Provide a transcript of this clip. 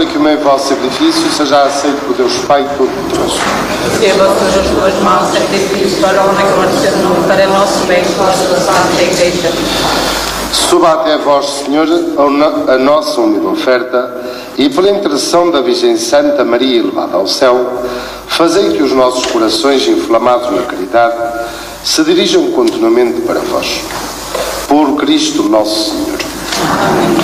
para que o meu e vosso sacrifício seja aceito por Deus Pai Todo-Poderoso. Receba as tuas mãos sacrifício para a honra e glória do seu nome, para nosso bem e para a Santa Igreja. Suba até vós, Senhor, a nossa humilde oferta, e pela intercessão da Virgem Santa Maria elevada ao céu, fazei que os nossos corações inflamados na caridade se dirijam continuamente para vós. Por Cristo nosso Senhor.